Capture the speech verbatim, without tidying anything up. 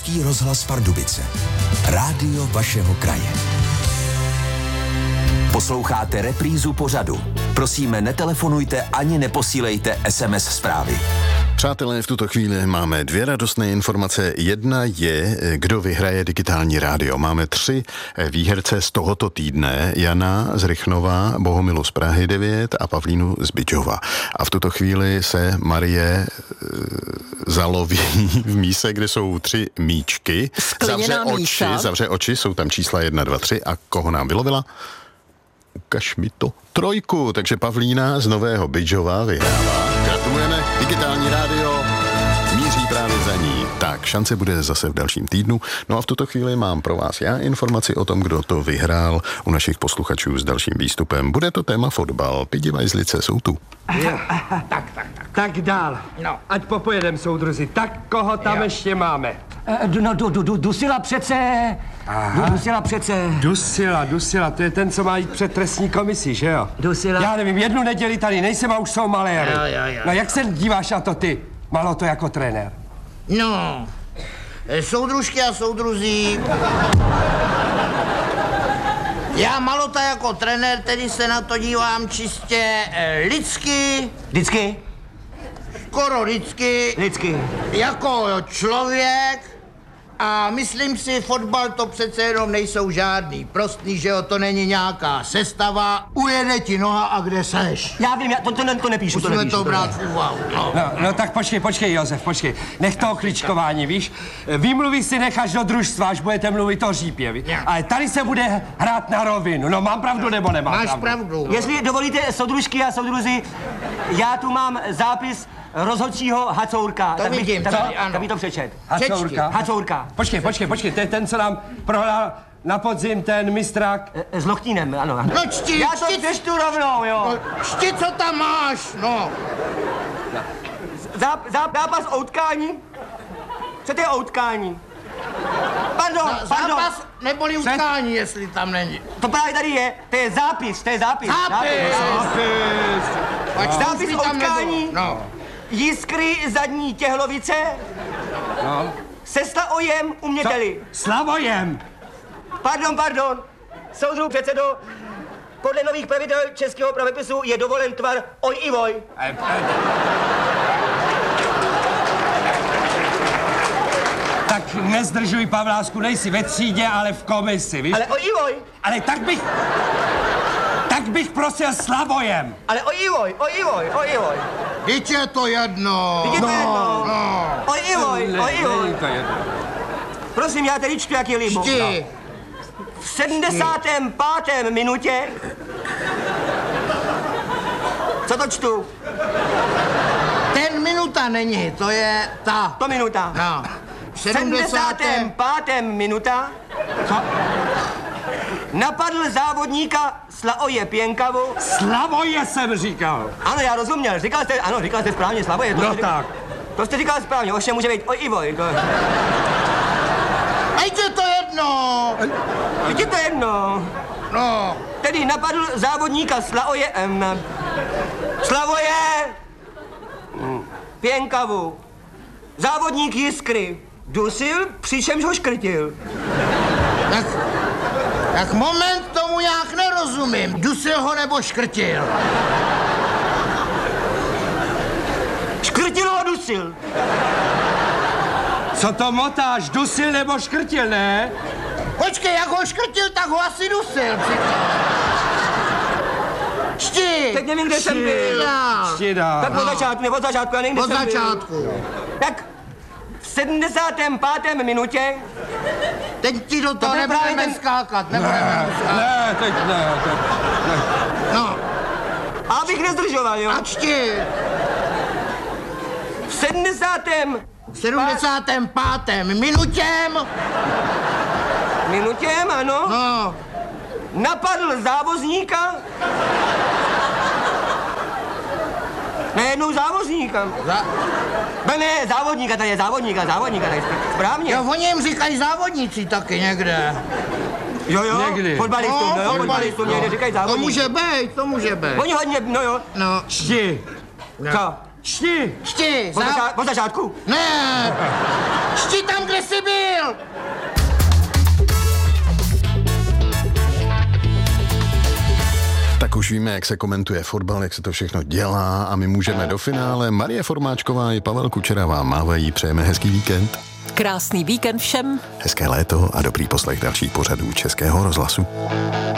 Český rozhlas Pardubice. Rádio vašeho kraje. Posloucháte reprízu pořadu. Prosíme, netelefonujte ani neposílejte es em es zprávy. Přátelé, v tuto chvíli máme dvě radostné informace. Jedna je, kdo vyhraje digitální rádio. Máme tři výherce z tohoto týdne. Jana z Rychnova, Bohumilu z Prahy devět a Pavlínu z Bydžova. A v tuto chvíli se Marie e, zaloví v míse, kde jsou tři míčky. Zavře oči, zavře oči, jsou tam čísla jedna, dva, tři. A koho nám vylovila? Ukaž mi to. Trojku, takže Pavlína z Nového Bydžova vyhrává. Gratulujeme, digitální rádio míří právě za ní. Tak, šance bude zase v dalším týdnu. No a v tuto chvíli mám pro vás já informaci o tom, kdo to vyhrál u našich posluchačů s dalším výstupem. Bude to téma fotbal. Pidi Vajzlice jsou tu. Jo. Tak, tak, tak. Tak dál. No. Ať popojedem, soudruzi. Tak koho tam jo. ještě máme? No, du, du, du, Dusila přece... Du, Dusila přece... Dusila, Dusila, to je ten, co má jít před trestní komisi, že jo? Dusila... Já nevím, jednu neděli tady nejsem a už jsou maléry. Jo, jo, jo. No jak se díváš na to ty, Malo, to jako trenér? No, soudružky a soudruzí... Já, Malota, jako trenér, tedy se na to dívám čistě eh, lidsky. Lidsky? Skoro lidsky. Lidsky. Jako člověk. A myslím si, fotbal to přece jenom nejsou žádný prostý, že jo, to není nějaká sestava. Ujede ti noha a kde seš. Já vím, já to, to, to nepíšu, to nepíšu. to brát v úvahu, no. No, no tak počkej, počkej, Josef, počkej. Nech toho kličkování, víš? Výmluvy si necháš do družstva, až budete mluvit o Řípě, víš? Ale tady se bude hrát na rovinu. No mám pravdu nebo nemám Máš pravdu? pravdu. No. Jestli dovolíte, soudružky a soudruzi, já tu mám zápis rozhodčího Hacourka. To tak bych, vidím, tak, co? bych, tak bych to přečet. Hacourka? Hacourka. Počkej, počkej, počkej, to je ten, co nám prohrál na podzim ten mistrák. S Lochtínem, ano. No čti, Já to čti, přečtu rovnou, jo. no, čti, co tam máš, no. Záp, záp, zápas o utkání? Co to je o utkání? Pardon, Zá, pardon. zápas neboli utkání, jestli tam není. To právě tady je, to je zápis, to je zápis. Zápis. Zápis. Ať Zápis zápis o tam utkání. nebylo. No. Jiskry zadní Těhlovice. No. Se Slaojem uměteli. Slavojem. Pardon, pardon. Soudruh předsedo, podle nových pravidel českého pravepisu je dovolen tvar oj i voj. Tak nezdržuj, Pavlásku, nejsi ve třídě, ale v komisi, víš? Ale oj i voj. Ale tak bych... Tak bych prosil Slavojem. Ale oj i voj, oj i voj, oj i voj. Vždyť je to jedno. Vidíte to jedno? No. Oj i voj, oj i voj. to jedno. Prosím, já tady čtu, jak je líbo. Čti. V sedmdesátém pátém minutě... Co to čtu? Ten minuta není, to je ta. To minuta. No. V sedmdesátém pátém minuta... Co? Napadl závodníka Slaoje Pěnkavu. Slavoje jsem říkal. Ano, já rozuměl. Říkal jste, ano, říkal jste správně, Slavoje. To No jste, tak. To jste říkal správně, ovšem může být oj i voj. To... Ať je to jedno. Teď je to jedno. No. Tedy napadl závodníka Slaoje... Um, Slavoje hm, Pěnkavu. Závodník Jiskry dusil, přičemž ho škrtil. Tak, tak moment, tomu jak nerozumím. Dusil ho nebo škrtil? Škrtil ho dusil. Co to motáš, dusil nebo škrtil, ne? Počkej, jak ho škrtil, tak ho asi dusil. Čti. Teď nevím, kde jsem byl. Čti dál. Tak od začátku, nebo od začátku, já nevím, kde Od jsem byl. začátku. Tak v sedmdesátém pátém minutě... Teď ti do toho To byl právě nebudeme ten- skákat, nebudeme skákat. Ne, teď ne, teď ne. No, A abych nezdržoval, jo. a čti. V sedmdesátém V sedmdesátém pátém minutěm. minutěm, ano, No, napadl závozníka. Nejednou závozníka. za, Ne, ne, závodníka, tady je závodníka, závodníka, tady správně. jo, oni jim říkají závodníci taky někde. Jo, jo, Někdy. fotbalistům, no, jo, fotbalistům, fotbalistům někde říkají To závodník. může být, to může být. Oni hodně, no jo. No, Čti. Co? Čti. čti, Po, zá... zača- po začátku? Ne, čti tam, kde jsi byl. už víme, jak se komentuje fotbal, jak se to všechno dělá a my můžeme do finále. Marie Formáčková i Pavel Kučera vám mávají, přejeme hezký víkend. Krásný víkend všem. Hezké léto a dobrý poslech dalších pořadů Českého rozhlasu.